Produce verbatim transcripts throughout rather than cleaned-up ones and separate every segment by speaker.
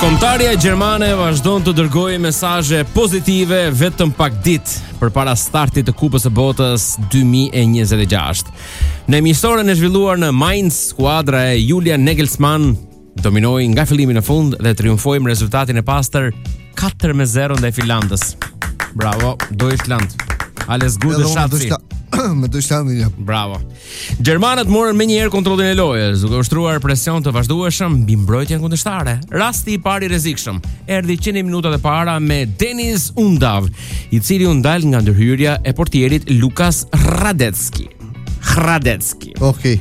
Speaker 1: Kombëtarja gjermane vazhdon të dërgojë mesazhe pozitive vetëm pak ditë përpara startit të Kupës së Botës dy mijë e njëzet e gjashtë. Në emisionin e zhvilluar në Mainz, skuadra e Julian Nagelsmann dominoi nga fillimi në fund dhe triumfoi me rezultatin e pastër katër me zero ndaj Finlandës. Bravo, Deutschland. Alles Gute, Schatzi.
Speaker 2: Me Deutschlandin ja.
Speaker 1: Bravo. Gjermanët morën menjëherë kontrollin e lojës, duke ushtruar presion të vazhdueshëm mbi mbrojtjen kundërshtare. Rasti i parë i rrezikshëm erdhi qind minutat e para me Denis Undav, i cili u ndal nga ndërhyrja e portierit Lukas Hradecki. Hradecki.
Speaker 2: Okej.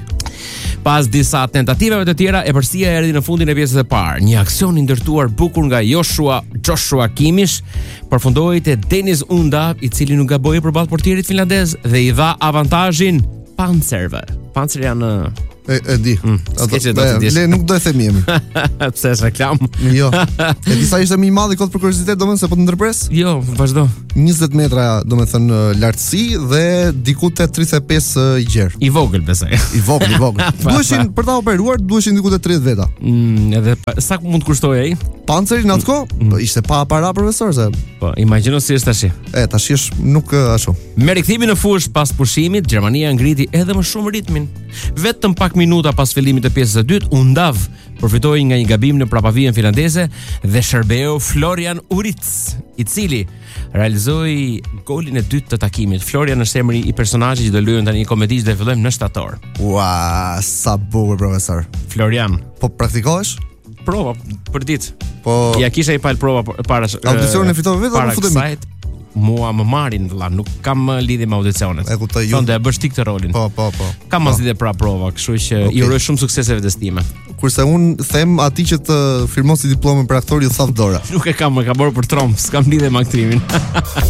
Speaker 1: Pas disa tentativave të tjera, e përsia erdhi në fundin e pjesës së parë. Një aksion i ndërtuar bukur nga Joshua Joshua Kimmich përfundoi te Denis Undav, i cili nuk gaboi përballë portierit finlandez dhe i dha avantazhin Panzerve. Panzer janë
Speaker 2: E, e di.
Speaker 1: Mm, skeqe do të dish.
Speaker 2: Le nuk do e them emrin.
Speaker 1: Pse është reklam?
Speaker 2: Jo. E disa ishte më i madh i kot për kuriozitet, domethënë se po të ndërpres?
Speaker 1: Jo, vazhdo.
Speaker 2: njëzet metra, domethënë lartësi dhe diku te tridhjetë e pesë i gjerë.
Speaker 1: I vogël besoj.
Speaker 2: I vogël, i vogël. Duheshin për ta operuar, duheshin diku te tridhjetë veta.
Speaker 1: Mm, edhe pa, sa mund të kushtoj ai?
Speaker 2: Panceri në atë kohë
Speaker 1: Mm.
Speaker 2: ishte pa para profesor se.
Speaker 1: Po, imagjino si është tash.
Speaker 2: E tash është nuk ashtu.
Speaker 1: Me rikthimin në fushë pas pushimit, Gjermania ngriti edhe më shumë ritmin. Vetëm pak minuta pas fillimit të pjesës së dytë, Undav përfitoi nga një gabim në prapavijën finlandeze dhe shërbeu Florian Uric, i cili realizoi golin e dytë të takimit. Florian është emri i personazhit që do luajë tani një komedi që do fillojmë në shtator.
Speaker 2: Ua, sa bukur profesor.
Speaker 1: Florian,
Speaker 2: Po praktikohesh?
Speaker 1: prova për ditë.
Speaker 2: Po
Speaker 1: Ja kisha i pal prova para
Speaker 2: Audicionin e fitove vetë apo futemi?
Speaker 1: Kësajt, mua më marrin vëlla, nuk kam uh, lidhje me audicionet.
Speaker 2: E kuptoj ju.
Speaker 1: Thonë do e bësh ti këtë rolin.
Speaker 2: Po, po, po.
Speaker 1: Kam
Speaker 2: po.
Speaker 1: asnjë pra prova, kështu që
Speaker 2: Okay.
Speaker 1: i uroj shumë suksese vetes time.
Speaker 2: Kurse un them atij që të firmosi diplomën për aktor ju thav dora.
Speaker 1: Nuk e kam, më ka bërë për tromp, s'kam lidhje me aktrimin.